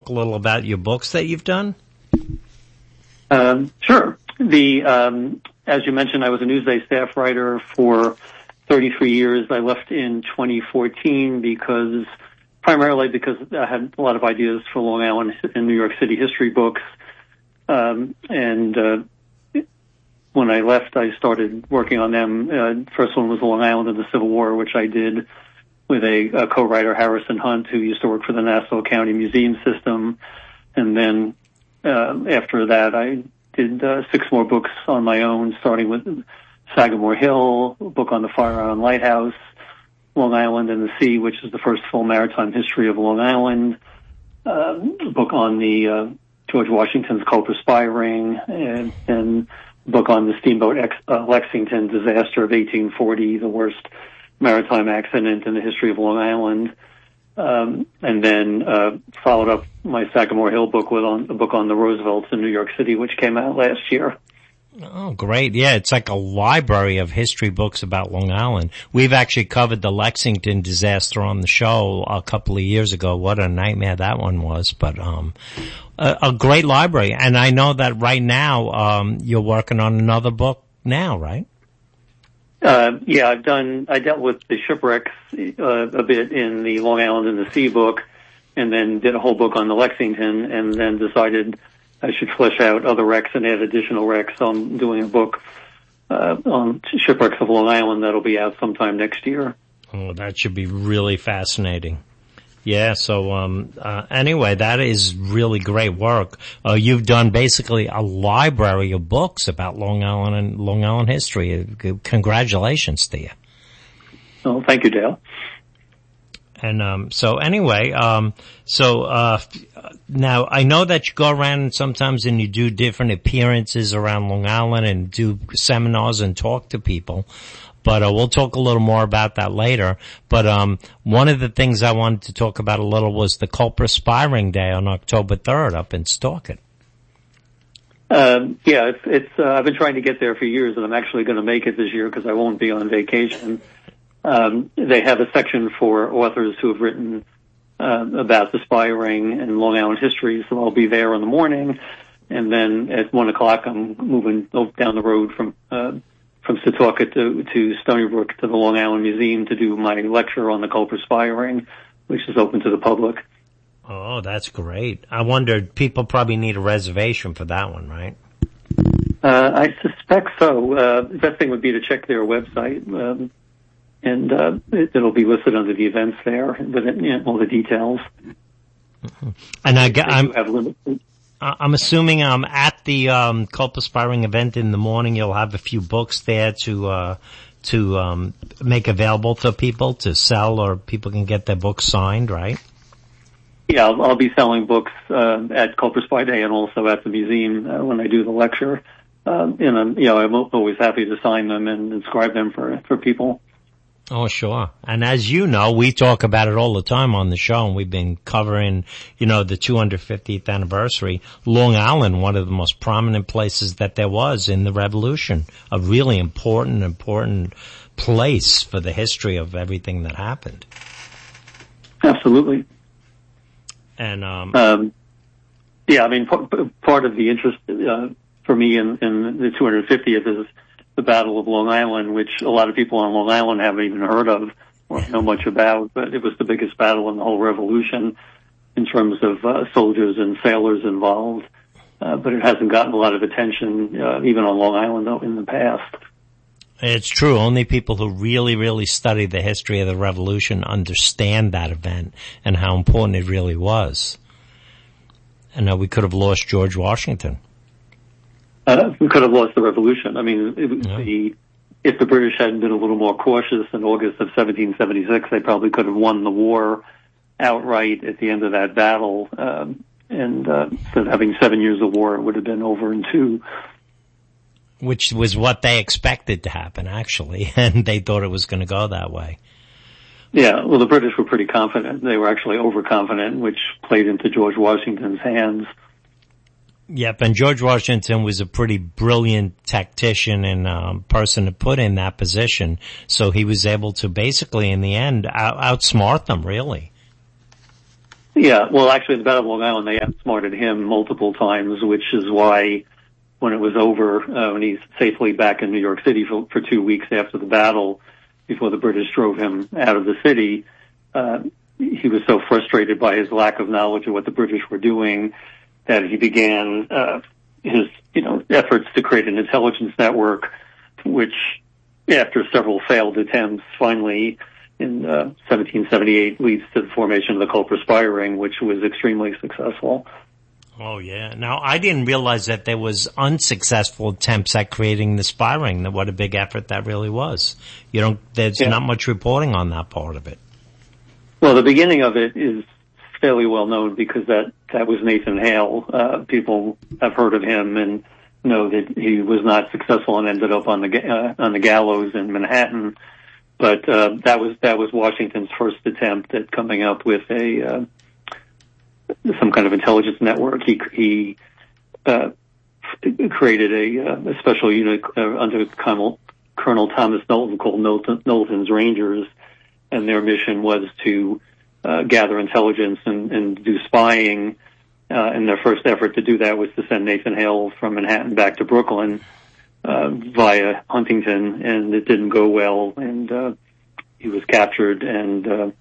A little about your books that you've done? Sure. As you mentioned, I was a Newsday staff writer for 33 years. I left in 2014 primarily because I had a lot of ideas for Long Island and New York City history books. When I left, I started working on them. First one was Long Island and the Civil War, which I did with a co-writer, Harrison Hunt, who used to work for the Nassau County Museum System. And then after that, I did 6 more books on my own, starting with Sagamore Hill, a book on the Fire Island Lighthouse, Long Island and the Sea, which is the first full maritime history of Long Island, a book on the George Washington's Culper Spy Ring, and a book on the steamboat Lexington disaster of 1840, the worst maritime accident in the history of Long Island. And then followed up my Sagamore Hill book with a book on the Roosevelts in New York City, which came out last year. Oh, great. Yeah, it's like a library of history books about Long Island. We've actually covered the Lexington disaster on the show a couple of years ago. What a nightmare that one was. But a great library. And I know that right now you're working on another book now, right? Yeah, I dealt with the shipwrecks a bit in the Long Island and the Sea book, and then did a whole book on the Lexington, and then decided I should flesh out other wrecks and add additional wrecks. So I'm doing a book on shipwrecks of Long Island that'll be out sometime next year. Oh, that should be really fascinating. Yeah, so anyway, that is really great work. You've done basically a library of books about Long Island and Long Island history. Congratulations to you. Oh, thank you, Dale. And so anyway, now I know that you go around sometimes and you do different appearances around Long Island and do seminars and talk to people. But we'll talk a little more about that later. But one of the things I wanted to talk about a little was the Culper Spy Ring Day on October 3rd up in Stauket. Yeah, it's I've been trying to get there for years, and I'm actually going to make it this year because I won't be on vacation. They have a section for authors who have written about the spy ring and Long Island history, so I'll be there in the morning, and then at 1:00 I'm moving down the road from Setauket to Stony Brook to the Long Island Museum to do my lecture on the Culper Spy Ring, which is open to the public. Oh, that's great. I wondered, people probably need a reservation for that one, right? I suspect so. The best thing would be to check their website, and it'll be listed under the events there with all the details. Mm-hmm. And I'm assuming at the Culper Spy Ring event in the morning, you'll have a few books there to make available to people to sell, or people can get their books signed, right? Yeah, I'll be selling books at Culper Spy Day and also at the museum when I do the lecture. And I'm always happy to sign them and inscribe them for people. Oh, sure. And as you know, we talk about it all the time on the show, and we've been covering, the 250th anniversary. Long Island, one of the most prominent places that there was in the Revolution, a really important place for the history of everything that happened. Absolutely. And, yeah, I mean, part of the interest, for me in the 250th is the Battle of Long Island, which a lot of people on Long Island haven't even heard of or know much about, but it was the biggest battle in the whole Revolution in terms of soldiers and sailors involved. But it hasn't gotten a lot of attention, even on Long Island, though, in the past. It's true. Only people who really, really study the history of the Revolution understand that event and how important it really was. And we could have lost George Washington. We could have lost the Revolution. I mean, if the British hadn't been a little more cautious in August of 1776, they probably could have won the war outright at the end of that battle. Instead of having 7 years of war, it would have been over in 2. Which was what they expected to happen, actually, and they thought it was going to go that way. Yeah, well, the British were pretty confident. They were actually overconfident, which played into George Washington's hands. Yep, and George Washington was a pretty brilliant tactician and person to put in that position, so he was able to basically, in the end, outsmart them, really. Yeah, well, actually, the Battle of Long Island, they outsmarted him multiple times, which is why when it was over, when he's safely back in New York City for 2 weeks after the battle, before the British drove him out of the city, he was so frustrated by his lack of knowledge of what the British were doing that he began his efforts to create an intelligence network, which, after several failed attempts, finally in 1778 leads to the formation of the Culper Spy Ring, which was extremely successful. Oh, yeah. Now, I didn't realize that there was unsuccessful attempts at creating the spy ring. What a big effort that really was. There's not much reporting on that part of it. Well, the beginning of it is fairly well known because that was Nathan Hale. People have heard of him and know that he was not successful and ended up on the gallows in Manhattan. But that was Washington's first attempt at coming up with some kind of intelligence network. He created a special unit under Colonel Thomas Knowlton called Knowlton's Rangers, and their mission was to gather intelligence and do spying. And their first effort to do that was to send Nathan Hale from Manhattan back to Brooklyn via Huntington, and it didn't go well, and he was captured and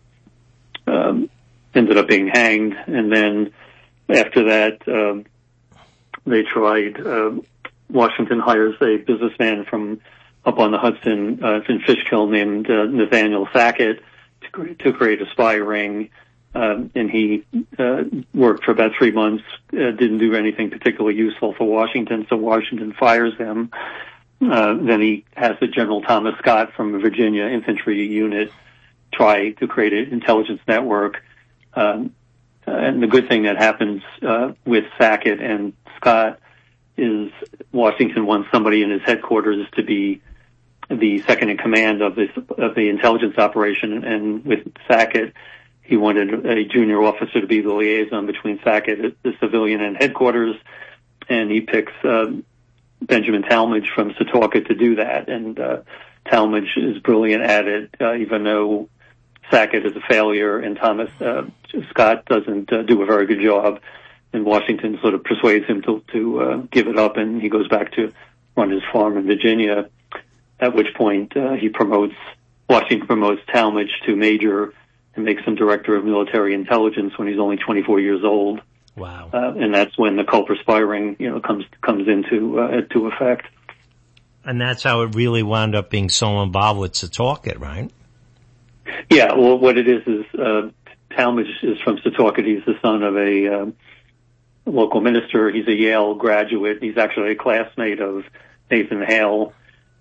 ended up being hanged. And then after that, they tried, Washington hires a businessman from up on the Hudson, in Fishkill, named Nathaniel Sackett to create a spy ring. And he worked for about 3 months, didn't do anything particularly useful for Washington, so Washington fires him. Then he has the General Thomas Scott from a Virginia infantry unit try to create an intelligence network. And the good thing that happens with Sackett and Scott is Washington wants somebody in his headquarters to be the second in command of the intelligence operation, and with Sackett, he wanted a junior officer to be the liaison between Sackett, the civilian, and headquarters, and he picks Benjamin Talmadge from Setauket to do that. And Talmadge is brilliant at it, even though Sackett is a failure and Scott doesn't do a very good job. And Washington sort of persuades him to give it up, and he goes back to run his farm in Virginia. At which point Washington promotes Talmadge to major and makes him director of military intelligence when he's only 24 years old. Wow! And that's when the Culper Spy Ring, comes into effect. And that's how it really wound up being so involved with Setauket, right? Yeah. Well, what it is Talmadge is from Setauket. He's the son of a local minister. He's a Yale graduate. He's actually a classmate of Nathan Hale.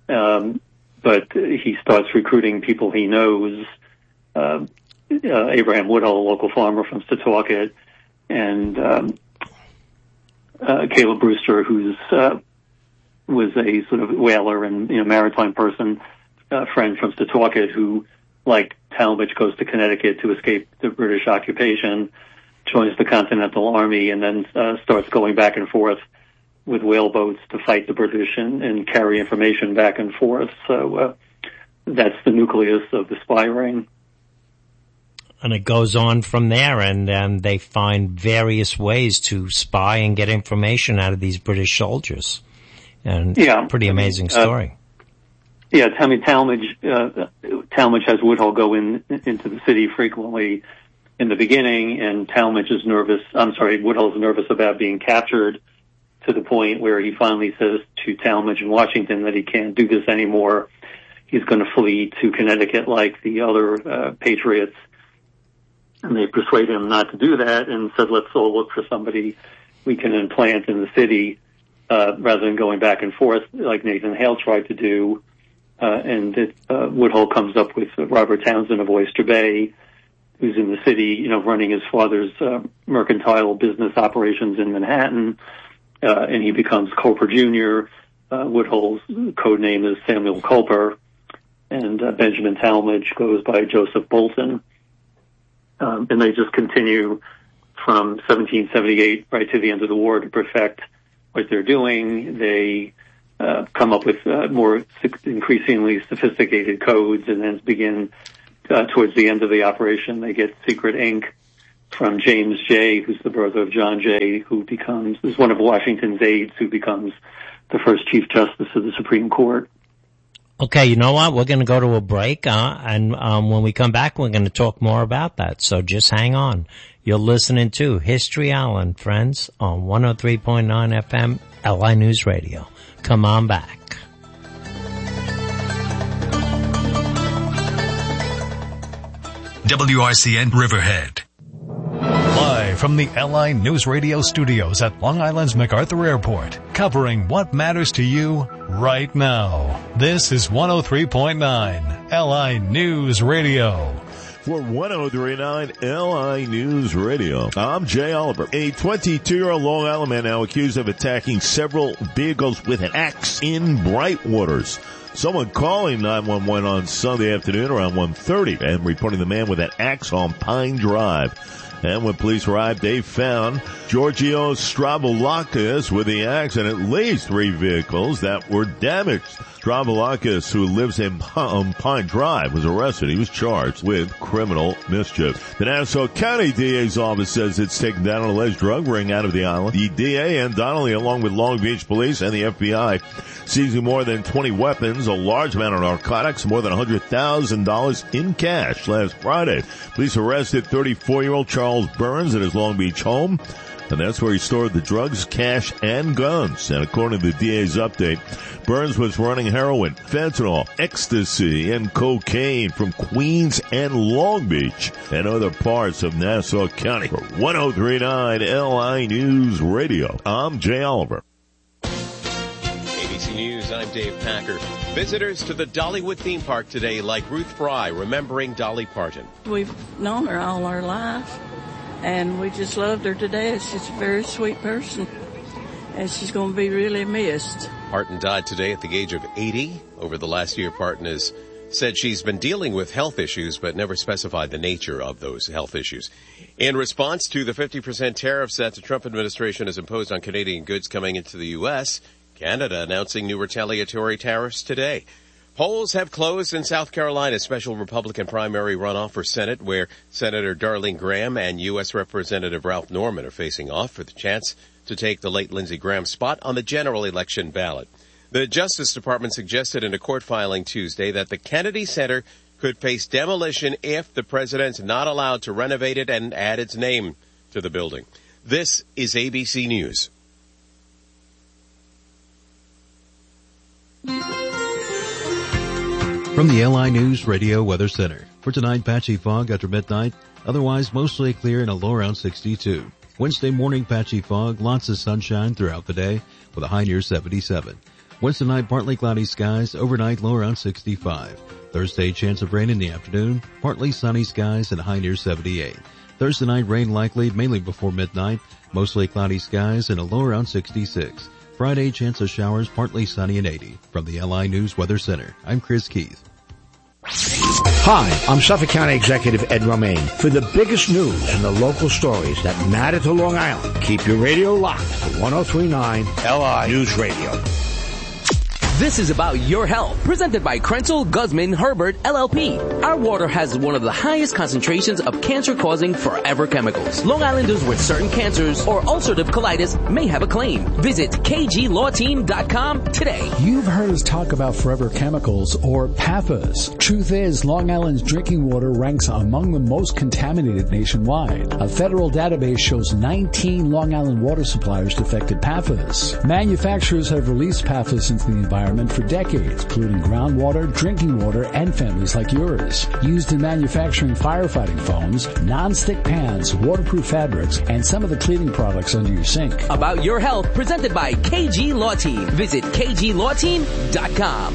But he starts recruiting people he knows. Abraham Woodhull, a local farmer from Setauket, and Caleb Brewster, who's was a sort of whaler and maritime person, friend from Setauket, who, like Talmadge, goes to Connecticut to escape the British occupation, joins the Continental Army, and then starts going back and forth with whaleboats to fight the British and carry information back and forth. So that's the nucleus of the spy ring. And it goes on from there, and they find various ways to spy and get information out of these British soldiers. And it's a pretty amazing story. Talmadge has Woodhull go into the city frequently in the beginning, and Woodhull's nervous about being captured, to the point where he finally says to Talmadge in Washington that he can't do this anymore. He's going to flee to Connecticut like the other patriots. And they persuade him not to do that and said, let's all look for somebody we can implant in the city, rather than going back and forth like Nathan Hale tried to do. Woodhull comes up with Robert Townsend of Oyster Bay, who's in the city, running his father's mercantile business operations in Manhattan. And he becomes Culper Jr. Woodhull's code name is Samuel Culper, and Benjamin Talmadge goes by Joseph Bolton. And they just continue from 1778 right to the end of the war to perfect what they're doing. They come up with more increasingly sophisticated codes, and then begin towards the end of the operation. They get secret ink from James Jay, who's the brother of John Jay, is one of Washington's aides, who becomes the first Chief Justice of the Supreme Court. Okay, you know what? We're going to go to a break, and when we come back, we're going to talk more about that. So just hang on. You're listening to History Island, friends, on 103.9 FM, LI News Radio. Come on back. WRCN Riverhead. Live from the LI News Radio studios at Long Island's MacArthur Airport, covering what matters to you right now. This is 103.9 LI News Radio. For 103.9 LI News Radio, I'm Jay Oliver. A 22-year-old Long Island man now accused of attacking several vehicles with an axe in Brightwaters. Someone calling 911 on Sunday afternoon around 1:30 and reporting the man with an axe on Pine Drive. And when police arrived, they found Giorgio Stravulakis with the axe and at least 3 vehicles that were damaged. Stravulakis, who lives in Pine Drive, was arrested. He was charged with criminal mischief. The Nassau County DA's office says it's taken down an alleged drug ring out of the island. The DA and Donnelly, along with Long Beach Police and the FBI, seizing more than 20 weapons, a large amount of narcotics, more than $100,000 in cash last Friday. Police arrested 34-year-old Charles Burns at his Long Beach home, and that's where he stored the drugs, cash, and guns. And according to the DA's update, Burns was running heroin, fentanyl, ecstasy, and cocaine from Queens and Long Beach and other parts of Nassau County. For 103.9 LI News Radio, I'm Jay Oliver. ABC News, I'm Dave Packer. Visitors to the Dollywood theme park today like Ruth Fry, remembering Dolly Parton. We've known her all our life, and we just loved her today. She's a very sweet person, and she's going to be really missed. Parton died today at the age of 80. Over the last year, Parton has said she's been dealing with health issues, but never specified the nature of those health issues. In response to the 50% tariffs that the Trump administration has imposed on Canadian goods coming into the U.S., Canada announcing new retaliatory tariffs today. Polls have closed in South Carolina's special Republican primary runoff for Senate, where Senator Darlene Graham and U.S. Representative Ralph Norman are facing off for the chance to take the late Lindsey Graham spot on the general election ballot. The Justice Department suggested in a court filing Tuesday that the Kennedy Center could face demolition if the president's not allowed to renovate it and add its name to the building. This is ABC News. From the LI News Radio Weather Center. For tonight, patchy fog after midnight, otherwise mostly clear and a low around 62. Wednesday morning, patchy fog, lots of sunshine throughout the day with a high near 77. Wednesday night, partly cloudy skies, overnight low around 65. Thursday, chance of rain in the afternoon, partly sunny skies and a high near 78. Thursday night, rain likely mainly before midnight, mostly cloudy skies and a low around 66. Friday, chance of showers, partly sunny and 80. From the LI News Weather Center, I'm Chris Keith. Hi, I'm Suffolk County Executive Ed Romaine. For the biggest news and the local stories that matter to Long Island, keep your radio locked to 103.9 LI News Radio. This is About Your Health, presented by Krenzel Guzman Herbert LLP. Our water has one of the highest concentrations of cancer-causing forever chemicals. Long Islanders with certain cancers or ulcerative colitis may have a claim. Visit kglawteam.com today. You've heard us talk about forever chemicals or PFAS. Truth is, Long Island's drinking water ranks among the most contaminated nationwide. A federal database shows 19 Long Island water suppliers detected PFAS. Manufacturers have released PFAS into the environment for decades, polluting groundwater, drinking water, and families like yours. Used in manufacturing firefighting foams, non-stick pans, waterproof fabrics, and some of the cleaning products under your sink. About Your Health, presented by KG Law Team. Visit kglawteam.com.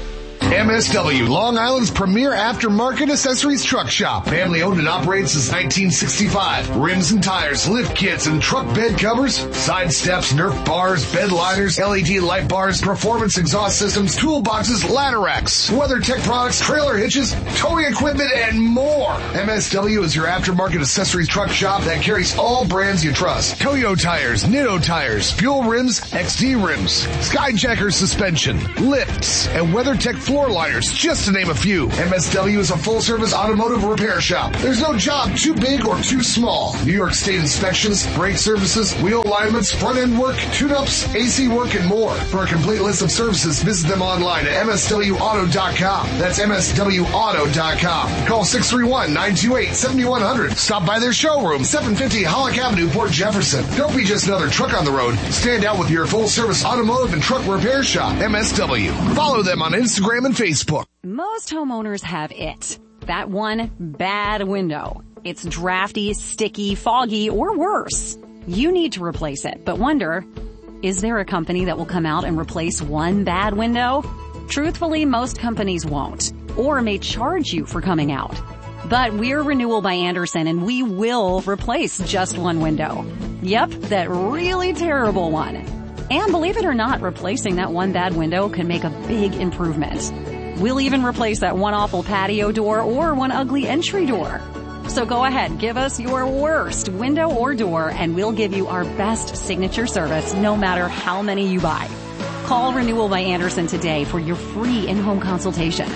MSW, Long Island's premier aftermarket accessories truck shop. Family owned and operated since 1965. Rims and tires, lift kits, and truck bed covers, side steps, Nerf bars, bed liners, LED light bars, performance exhaust systems, toolboxes, ladder racks, WeatherTech products, trailer hitches, towing equipment, and more. MSW is your aftermarket accessories truck shop that carries all brands you trust. Toyo tires, Nitto tires, Fuel rims, XD rims, Skyjacker suspension, lifts, and WeatherTech floor door liners, just to name a few. MSW is a full-service automotive repair shop. There's no job too big or too small. New York State inspections, brake services, wheel alignments, front-end work, tune-ups, AC work, and more. For a complete list of services, visit them online at MSWauto.com. That's MSWauto.com. Call 631-928-7100. Stop by their showroom, 750 Hollick Avenue, Port Jefferson. Don't be just another truck on the road. Stand out with your full-service automotive and truck repair shop, MSW. Follow them on Instagram and Facebook. Most homeowners have it. That one bad window. It's drafty, sticky, foggy, or worse. You need to replace it, but wonder, is there a company that will come out and replace one bad window? Truthfully, most companies won't, or may charge you for coming out. But we're Renewal by Andersen, and we will replace just one window. Yep, that really terrible one. And believe it or not, replacing that one bad window can make a big improvement. We'll even replace that one awful patio door or one ugly entry door. So go ahead, give us your worst window or door, and we'll give you our best signature service no matter how many you buy. Call Renewal by Andersen today for your free in-home consultation.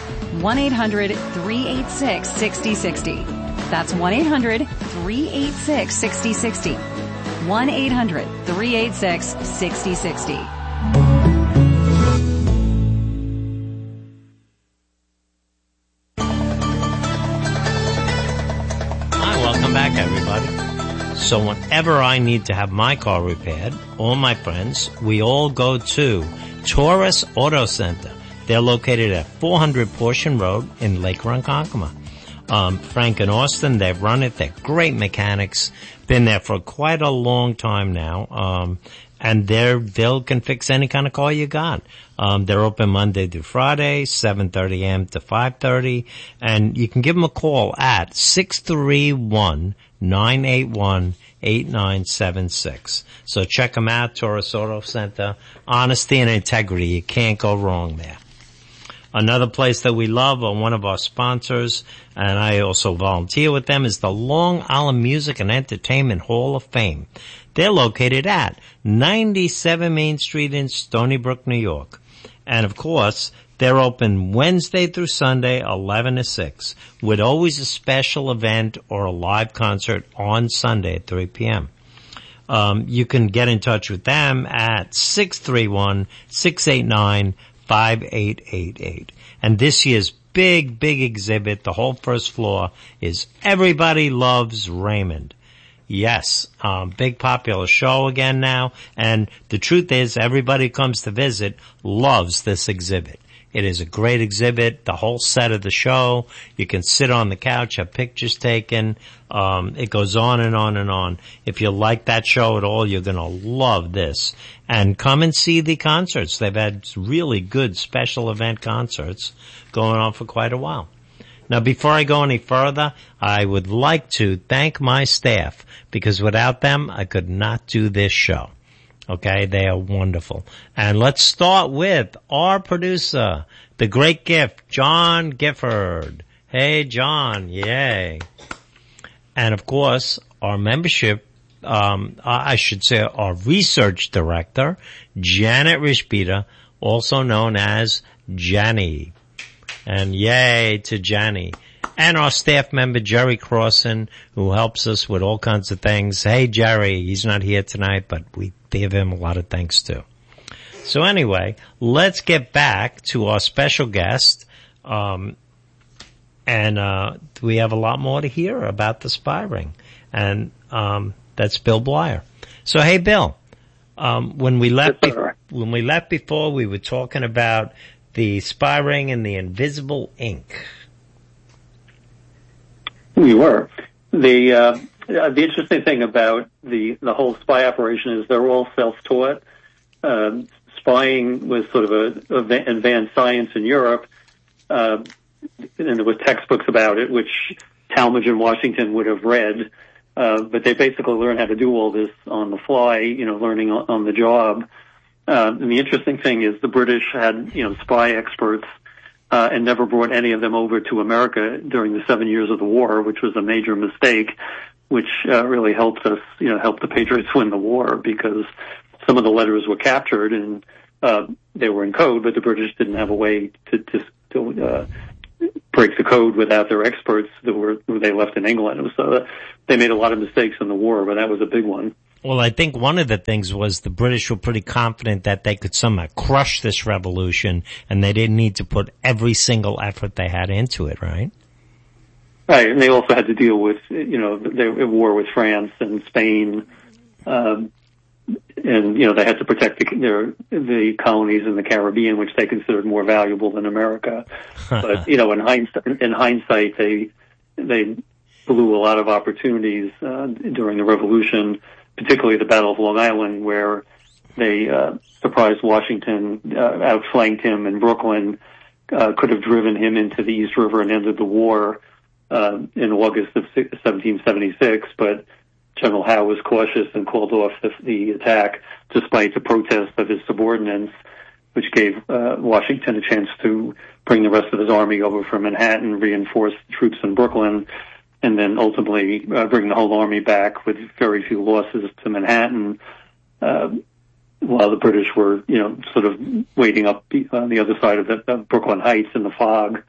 1-800-386-6060. That's 1-800-386-6060. 1-800-386-6060. Welcome back, everybody. So whenever I need to have my car repaired, all my friends, we all go to Taurus Auto Center. They're located at 400 Portion Road in Lake Ronkonkoma. Frank and Austin, they've run it. They're great mechanics. Been there for quite a long time now. And they can fix any kind of car you got. They're open Monday through Friday, 7:30 a.m. to 5:30. And you can give them a call at 631-981-8976. So check them out, Taurus Auto Center. Honesty and integrity. You can't go wrong there. Another place that we love, or one of our sponsors, and I also volunteer with them, is the Long Island Music and Entertainment Hall of Fame. They're located at 97 Main Street in Stony Brook, New York. And of course, they're open Wednesday through Sunday, 11 to 6, with always a special event or a live concert on Sunday at 3 p.m. You can get in touch with them at 631-689-5888. And this year's big exhibit, the whole first floor, is Everybody Loves Raymond. Yes, big popular show again now, and the truth is everybody who comes to visit loves this exhibit. It is a great exhibit, the whole set of the show. You can sit on the couch, have pictures taken. It goes on and on and on. If you like that show at all, you're going to love this. And come and see the concerts. They've had really good special event concerts going on for quite a while. Now, before I go any further, I would like to thank my staff, because without them, I could not do this show. Okay, they are wonderful. And let's start with our producer, the great gift, John Gifford. Hey, John, yay. And of course, our membership, I should say our research director, Janet Rishbita, also known as Janny. And yay to Janny. And our staff member, Jerry Crossan, who helps us with all kinds of things. Hey, Jerry, he's not here tonight, but we give him a lot of thanks too. So anyway, let's get back to our special guest. We have a lot more to hear about the spy ring. And that's Bill Blyer. So hey, Bill, when we left before, we were talking about the spy ring and the invisible ink. We were. The interesting thing about the whole spy operation is they're all self-taught. Spying was sort of an advanced science in Europe, and there were textbooks about it, which Talmadge and Washington would have read. But they basically learned how to do all this on the fly, learning on the job. And the interesting thing is the British had, spy experts, and never brought any of them over to America during the 7 years of the war, which was a major mistake, which really helped us, help the Patriots win the war, because some of the letters were captured and they were in code, but the British didn't have a way to break the code without their experts who they left in England. So they made a lot of mistakes in the war, but that was a big one. Well, I think one of the things was the British were pretty confident that they could somehow crush this revolution, and they didn't need to put every single effort they had into it, right? Right, and they also had to deal with, the war with France and Spain, and, they had to protect the colonies in the Caribbean, which they considered more valuable than America. But, in hindsight, they blew a lot of opportunities, during the revolution, particularly the Battle of Long Island, where they, surprised Washington, outflanked him in Brooklyn, could have driven him into the East River and ended the war, in August of 1776, but General Howe was cautious and called off the attack despite the protest of his subordinates, which gave Washington a chance to bring the rest of his army over from Manhattan, reinforce troops in Brooklyn, and then ultimately bring the whole army back with very few losses to Manhattan, while the British were, sort of waiting up on the other side of the Brooklyn Heights in the fog.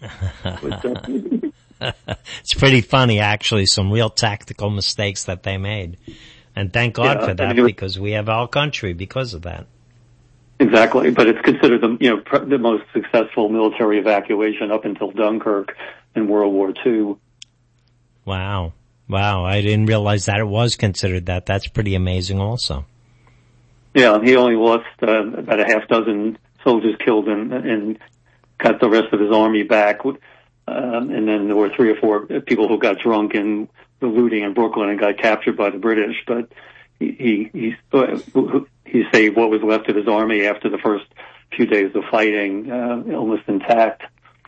It's pretty funny, actually, some real tactical mistakes that they made. And thank God for that, because we have our country because of that. Exactly, but it's considered the most successful military evacuation up until Dunkirk in World War II. Wow, I didn't realize that it was considered that. That's pretty amazing also. Yeah, he only lost about a half dozen soldiers killed and got the rest of his army back. And then there were 3 or 4 people who got drunk and were looting in Brooklyn and got captured by the British. But he saved what was left of his army after the first few days of fighting, almost intact.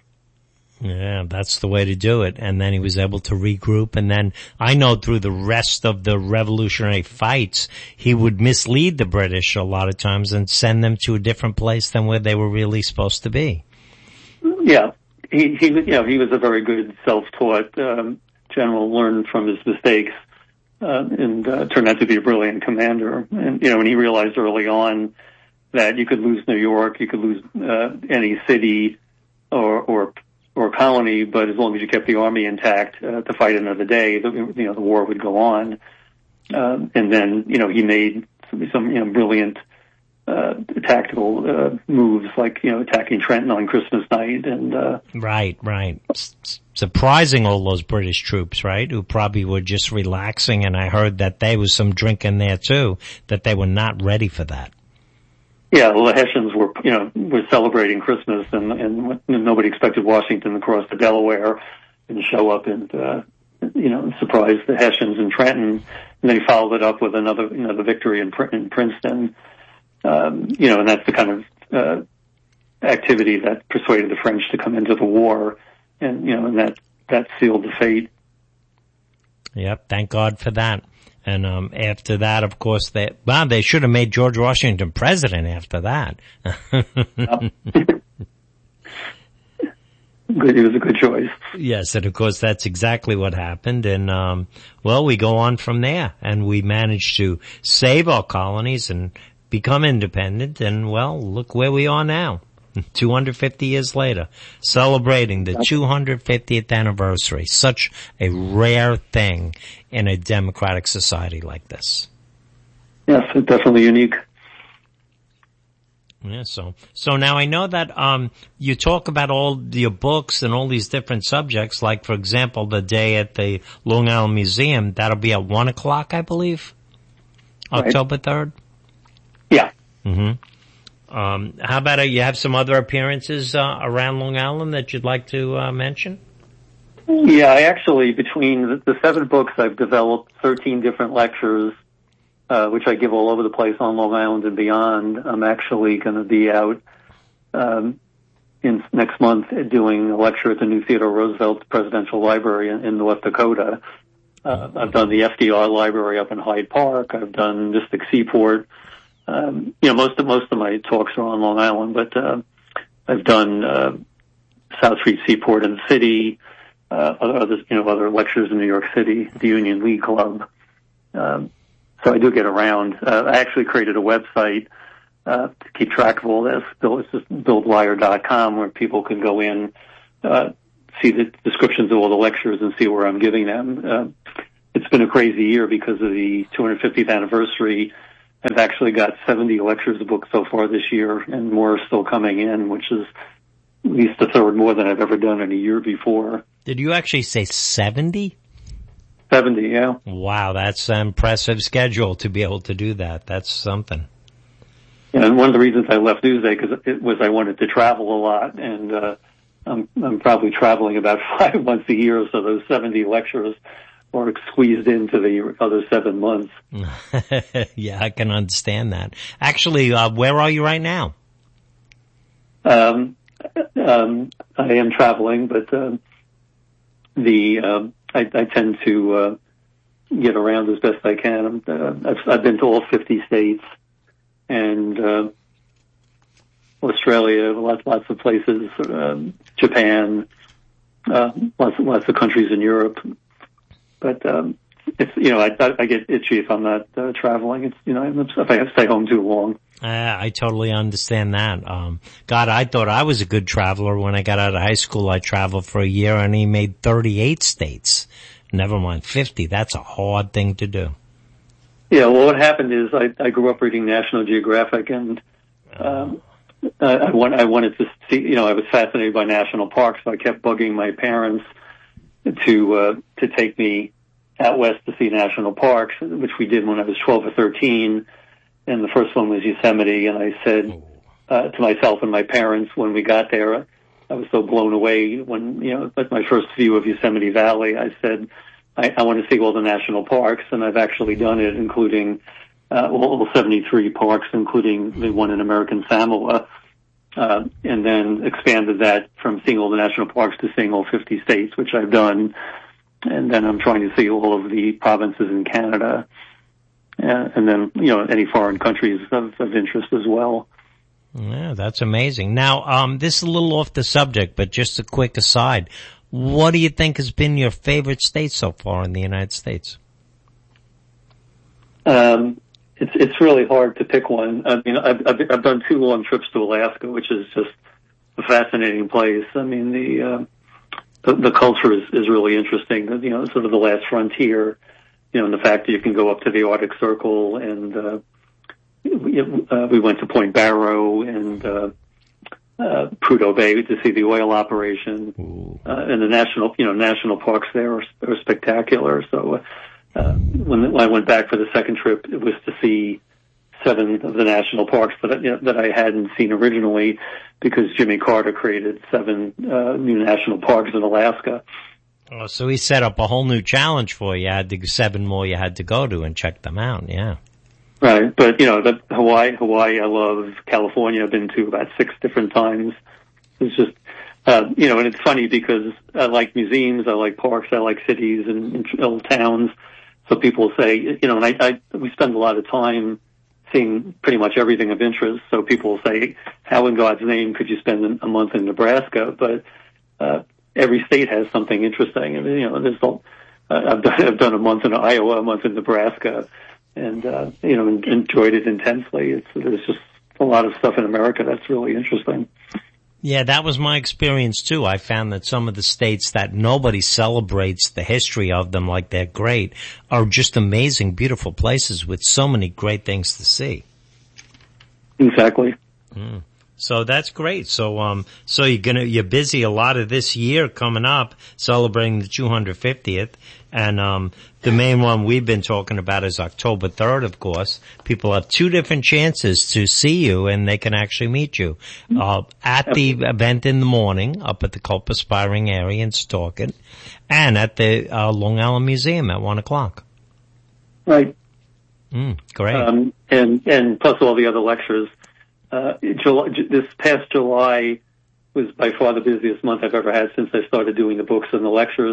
Yeah, that's the way to do it. And then he was able to regroup. And then I know through the rest of the revolutionary fights, he would mislead the British a lot of times and send them to a different place than where they were really supposed to be. Yeah. He was a very good self-taught general, learned from his mistakes, and turned out to be a brilliant commander. And and he realized early on that you could lose New York, you could lose any city or colony, but as long as you kept the army intact to fight another day, the war would go on. And then he made some brilliant tactical moves, like attacking Trenton on Christmas night, and right, surprising all those British troops, right, who probably were just relaxing. And I heard that there was some drinking there too, that they were not ready for that. Yeah, well, the Hessians were celebrating Christmas, and nobody expected Washington to cross the Delaware and show up and surprise the Hessians in Trenton. And they followed it up with another victory in Princeton. And that's the kind of activity that persuaded the French to come into the war, and that sealed the fate. Yep, thank God for that. And after that, of course, they should have made George Washington president after that. Good, it was a good choice. Yes, and of course that's exactly what happened. And we go on from there, and we managed to save our colonies and become independent, and look where we are now, 250 years later, celebrating the 250th anniversary. Such a rare thing in a democratic society like this. Yes, it's definitely unique. Yeah, so now I know that you talk about all your books and all these different subjects, like, for example, the day at the Long Island Museum. That'll be at 1:00, I believe, October 3rd. Yeah. Mm-hmm. How about you have some other appearances around Long Island that you'd like to mention? Yeah, I actually, between the 7 books, I've developed 13 different lectures, which I give all over the place on Long Island and beyond. I'm actually going to be out next month doing a lecture at the new Theodore Roosevelt Presidential Library in North Dakota. I've done the FDR Library up in Hyde Park. I've done Mystic Seaport. Most of my talks are on Long Island, but I've done South Street Seaport in the city, other lectures in New York City, the Union League Club. So I do get around. I actually created a website to keep track of all this. It's just BillBlyer.com, where people can go in, see the descriptions of all the lectures and see where I'm giving them. It's been a crazy year because of the 250th anniversary. I've actually got 70 lectures booked so far this year, and more are still coming in, which is at least a third more than I've ever done in a year before. Did you actually say 70? 70, yeah. Wow, that's an impressive schedule to be able to do that. That's something. Yeah, and one of the reasons I left Newsday was I wanted to travel a lot, and I'm probably traveling about 5 months a year, so those 70 lectures are squeezed into the other 7 months. Yeah, I can understand that. Actually, where are you right now? I am traveling, but I tend to get around as best I can. I've been to all 50 states and Australia, lots of places, Japan, lots of countries in Europe. But it's I get itchy if I'm not traveling. It's if I have to stay home too long. I totally understand that. God, I thought I was a good traveler when I got out of high school. I traveled for a year and he made 38 states. Never mind 50. That's a hard thing to do. Yeah, well, what happened is I grew up reading National Geographic, and I wanted to see. I was fascinated by national parks, so I kept bugging my parents to take me out west to see national parks, which we did when I was 12 or 13. And the first one was Yosemite, and I said to myself and my parents when we got there, I was so blown away when, at my first view of Yosemite Valley, I said, I want to see all the national parks, and I've actually done it, including all 73 parks, including the one in American Samoa, and then expanded that from seeing all the national parks to seeing all 50 states, which I've done. And then I'm trying to see all of the provinces in Canada, and then, any foreign countries of interest as well. Yeah, that's amazing. Now, this is a little off the subject, but just a quick aside. What do you think has been your favorite state so far in the United States? It's really hard to pick one. I mean, I've done 2 long trips to Alaska, which is just a fascinating place. I mean, the culture is really interesting. Sort of the last frontier. And the fact that you can go up to the Arctic Circle, and we went to Point Barrow and Prudhoe Bay to see the oil operation, and the national parks there are spectacular. So when I went back for the second trip, it was to see 7 of the national parks that I hadn't seen originally, because Jimmy Carter created 7 new national parks in Alaska. Oh, so he set up a whole new challenge for you. You had 7 more you had to go to and check them out. Yeah. Right, but Hawaii I love. California I've been to about 6 different times. It's just and it's funny because I like museums, I like parks, I like cities and little towns. So people say, and we spend a lot of time seeing pretty much everything of interest. So people say, how in God's name could you spend a month in Nebraska? But every state has something interesting. And I've done a month in Iowa, a month in Nebraska, and enjoyed it intensely. There's just a lot of stuff in America that's really interesting. Yeah, that was my experience too. I found that some of the states that nobody celebrates the history of them like they're great are just amazing, beautiful places with so many great things to see. Exactly. So that's great. So you're busy a lot of this year coming up, celebrating the 250th. And, the main one we've been talking about is October 3rd, of course. People have 2 different chances to see you, and they can actually meet you. At the event in the morning, up at the Culp Aspiring area in Stawkett, and at the, Long Island Museum at 1 o'clock. Right. Great. And plus all the other lectures. This past July was by far the busiest month I've ever had since I started doing the books and the lectures.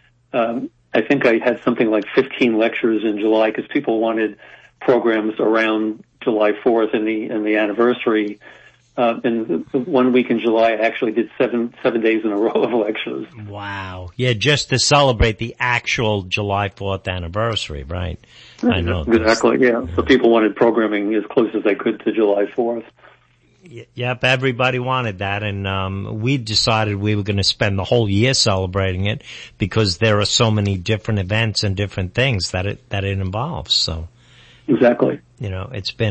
I think I had something like 15 lectures in July because people wanted programs around July 4th and the anniversary. And the 1 week in July, I actually did seven days in a row of lectures. Wow. Yeah, just to celebrate the actual July 4th anniversary, right? I know. Exactly, yeah. So people wanted programming as close as they could to July 4th. Yep, everybody wanted that, and we decided we were going to spend the whole year celebrating it because there are so many different events and different things that it involves. So exactly, it's been